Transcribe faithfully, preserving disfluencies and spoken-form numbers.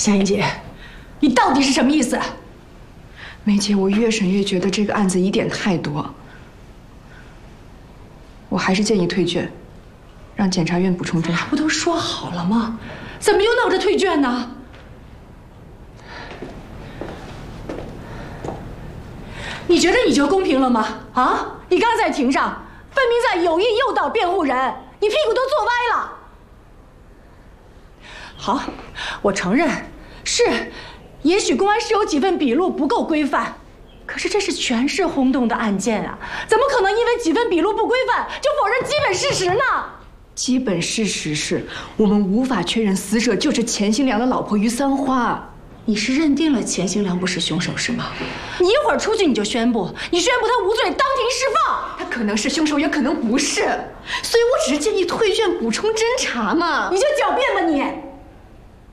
夏英姐，你到底是什么意思？ 梅姐，我越审越觉得这个案子疑点太多，我还是建议退卷，让检察院补充侦查。 不都说好了吗？怎么又闹着退卷呢？你觉得你就公平了吗？啊！你刚在庭上分明在有意诱导辩护人，你屁股都坐歪了。好，我承认是，也许公安是有几份笔录不够规范，可是这是全市轰动的案件啊，怎么可能因为几份笔录不规范就否认基本事实呢？ 基本事实是我们无法确认死者就是钱新良的老婆于三花。 你是认定了钱新良不是凶手是吗？你一会儿出去你就宣布，你宣布他无罪，当庭释放。 他可能是凶手，也可能不是，所以我只是建议退卷补充侦查嘛。 你就狡辩吧你！